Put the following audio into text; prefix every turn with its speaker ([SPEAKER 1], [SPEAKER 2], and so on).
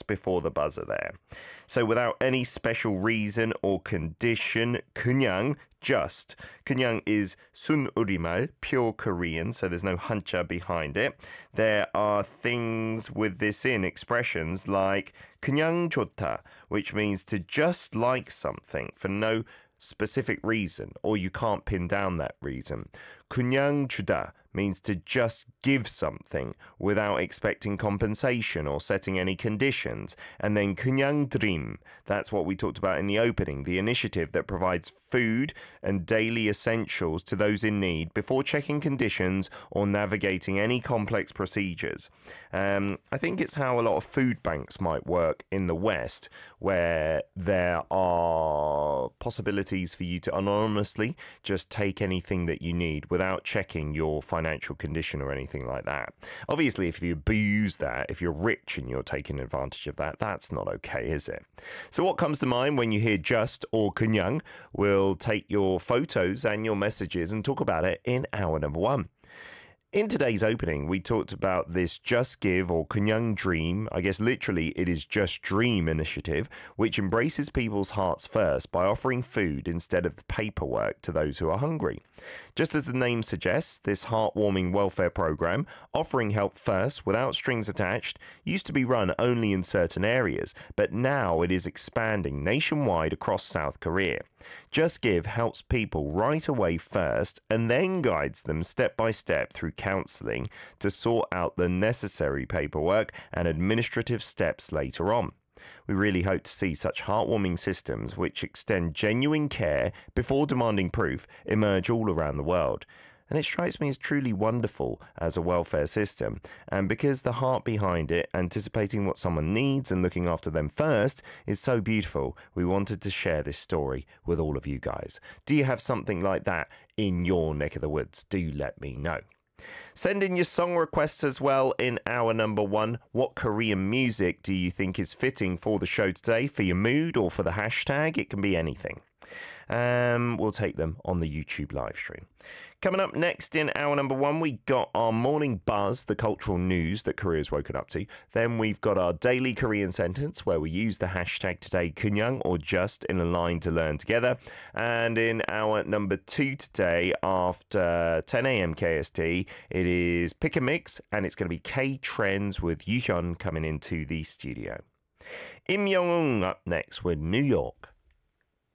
[SPEAKER 1] before the buzzer there. So without any special reason or condition, 그냥, just. 그냥 is 순 우리말, pure Korean, so there's no hancha behind it. There are things with this in expressions like 그냥 좋다, which means to just like something for no specific reason, or you can't pin down that reason. 그냥 주다 means to just give something without expecting compensation or setting any conditions. And then 그냥 드림, that's what we talked about in the opening, the initiative that provides food and daily essentials to those in need before checking conditions or navigating any complex procedures. I think it's how a lot of food banks might work in the West, where there are possibilities for you to anonymously just take anything that you need without checking your financial condition or anything like that. Obviously, if you abuse that, if you're rich and you're taking advantage of that, that's not okay, is it? So what comes to mind when you hear just or 그냥? We'll take your photos and your messages and talk about it in hour number 1. In today's opening, we talked about this Just Give or 그냥 Dream, I guess literally it is Just Dream initiative, which embraces people's hearts first by offering food instead of paperwork to those who are hungry. Just as the name suggests, this heartwarming welfare program, offering help first without strings attached, used to be run only in certain areas, but now it is expanding nationwide across South Korea. Just Give helps people right away first and then guides them step by step through counselling to sort out the necessary paperwork and administrative steps later on. We really hope to see such heartwarming systems which extend genuine care before demanding proof emerge all around the world. And it strikes me as truly wonderful as a welfare system. And because the heart behind it, anticipating what someone needs and looking after them first, is so beautiful, we wanted to share this story with all of you guys. Do you have something like that in your neck of the woods? Do let me know. Send in your song requests as well in hour number 1. What Korean music do you think is fitting for the show today, for your mood or for the hashtag? It can be anything. We'll take them on the YouTube live stream. Coming up next in hour number 1, we got our morning buzz, the cultural news that Korea's woken up to. Then we've got our daily Korean sentence where we use the hashtag today, 그냥 or just, in a line to learn together. And in hour number 2 today, after 10 a.m. KST, it is Pick a Mix, and it's going to be K-Trends with Yuhyun coming into the studio. Im Young-un up next with New York.